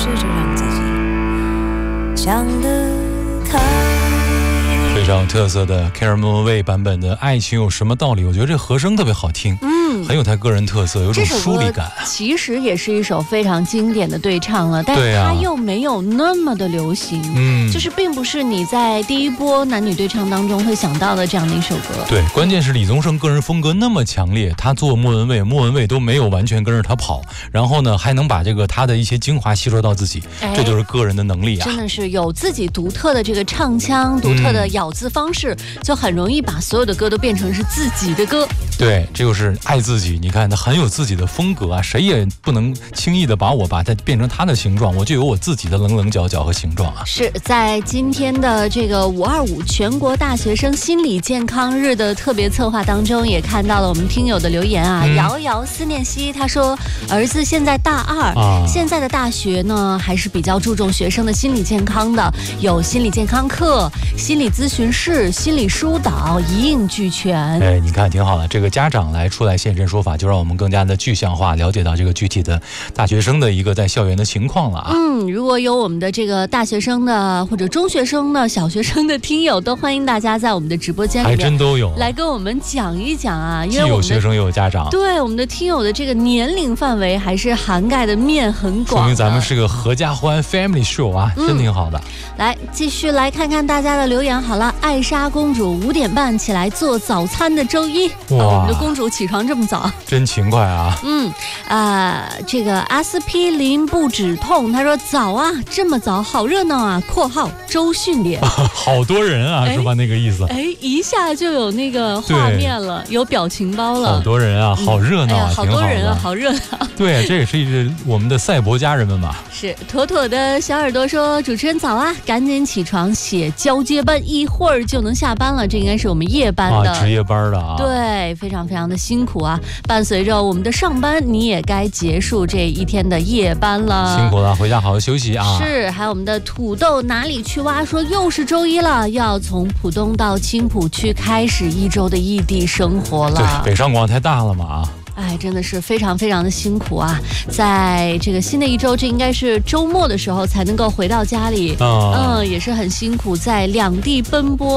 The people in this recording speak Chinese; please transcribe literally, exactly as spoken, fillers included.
试着让自己想得开。 非常特色的凯尔莫文蔚版本的《爱情有什么道理》，我觉得这和声特别好听，嗯，很有他个人特色，有种疏离感。 其实也是一首非常经典的对唱了，但是它又没有那么的流行，嗯，就是并不是你在第一波男女对唱当中会想到的这样的一首歌。 对，关键是李宗盛个人风格那么强烈，他做莫文蔚，莫文蔚都没有完全跟着他跑，然后呢，还能把这个他的一些精华吸收到自己，哎、这就是个人的能力啊！ 真的是有自己独特的这个唱腔，独特的咬字方式，嗯、就很容易把所有的歌都变成是自己的歌。 对，这就是爱自己。你看他很有自己的风格啊，谁也不能轻易的把我把它变成他的形状，我就有我自己的棱棱角角和形状啊。 是在今天的这个五二五全国大学生心理健康日的特别策划当中，也看到了我们听友的留言啊。嗯、遥遥思念兮他说，儿子现在大二，啊、现在的大学呢还是比较注重学生的心理健康的，有心理健康课、心理咨询室、心理疏导，一应俱全。 哎，你看挺好的，这个家长来出来现身说法，就让我们更加的具象化，了解到这个具体的大学生的一个在校园的情况了啊。 嗯，如果有我们的这个大学生的或者中学生的小学生的听友，都欢迎大家在我们的直播间里面还真都有来跟我们讲一讲啊， 因为有学生也有家长， 对我们的听友的这个年龄范围还是涵盖的面很广， 说明咱们是个合家欢 family show 啊，真挺好的。 嗯、来继续来看看大家的留言。好了，艾莎公主五点半起来做早餐的周一，哇、啊，我们的公主起床这么早， 真勤快啊。 嗯啊、呃，这个阿司匹林不止痛，他说早啊，这么早，好热闹啊。括号周训练， 好多人啊，是吧？那个意思。 哎，一下就有那个画面了，有表情包了。 好多人啊，好热闹啊， 嗯哎、好多人啊，好热闹。 对，这也是一我们的赛博家人们嘛。 是妥妥的小耳朵说，主持人早啊，赶紧起床写交接班，一会儿就能下班了。这应该是我们夜班的， 啊、值夜班的啊。 对，非常非常的辛苦啊。伴随着我们的上班，你也该结束这一天的夜班了。 辛苦了，回家好好休息啊。 是，还有我们的土豆哪里去挖说，又是周一了，要从浦东到青浦区开始一周的异地生活了。 对，北上广太大了嘛啊。 哎，真的是非常非常的辛苦啊！在这个新的一周，这应该是周末的时候才能够回到家里，嗯，嗯也是很辛苦，在两地奔波。